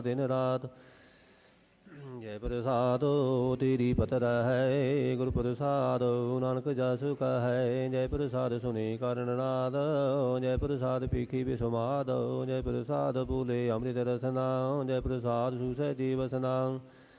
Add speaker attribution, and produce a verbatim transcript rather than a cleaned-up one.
Speaker 1: दिन रात। जय प्रसाद तेरी पतर है, गुरु प्रसाद नानक जस का है। जय प्रसाद सुने कारण नाद, जय प्रसाद पीखी विसुमाद। जय प्रसाद भूले अमृत रसना, जय प्रसाद सुसै जीव सना।